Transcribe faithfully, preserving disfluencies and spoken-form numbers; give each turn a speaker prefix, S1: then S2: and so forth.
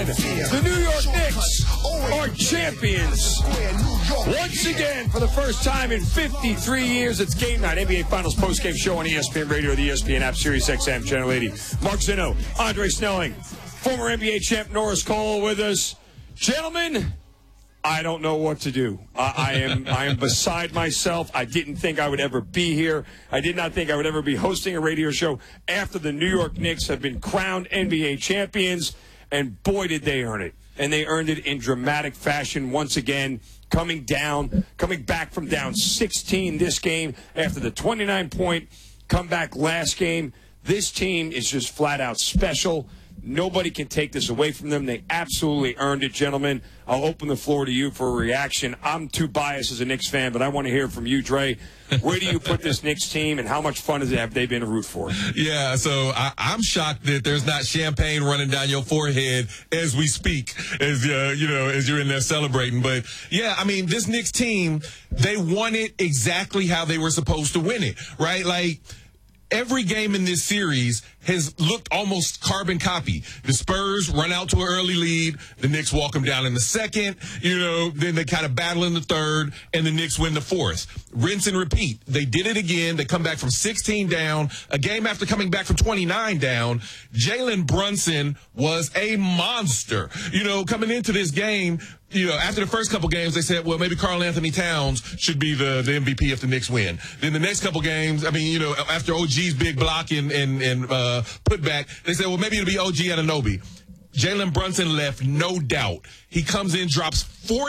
S1: The New York Knicks are champions. Once again, for the first time in fifty-three years, it's Game Night, N B A Finals postgame show on E S P N Radio, the E S P N app, Sirius X M, Channel eighty. Mark Zinno, Andre Snelling, former N B A champ Norris Cole with us. Gentlemen, I don't know what to do. I, I am I am beside myself. I didn't think I would ever be here. I did not think I would ever be hosting a radio show after the New York Knicks have been crowned N B A champions, and boy, did they earn it. And they earned it in dramatic fashion once again, coming down, coming back from down sixteen this game after the twenty-nine point comeback last game. This team is just flat out special. Nobody can take this away from them. They absolutely earned it, gentlemen. I'll open the floor to you for a reaction. I'm too biased as a Knicks fan, but I want to hear from you, Dre. Where do you put this Knicks team, and how much fun has it have they been to root for?
S2: Yeah, so I, I'm shocked that there's not champagne running down your forehead as we speak, as uh, you know, as you're in there celebrating. But yeah, I mean, this Knicks team, they won it exactly how they were supposed to win it, right? Like, every game in this series has looked almost carbon copy. The Spurs run out to an early lead. The Knicks walk them down in the second. You know, then they kind of battle in the third, and the Knicks win the fourth. Rinse and repeat. They did it again. They come back from sixteen down. A game after coming back from twenty-nine down, Jalen Brunson was a monster. You know, coming into this game, you know, after the first couple games, they said, well, maybe Karl Anthony Towns should be the, the M V P if the Knicks win. Then the next couple games, I mean, you know, after O G's big block and, and, and uh, putback, they said, well, maybe it'll be O G Anunoby. Jalen Brunson left no doubt. He comes in, drops four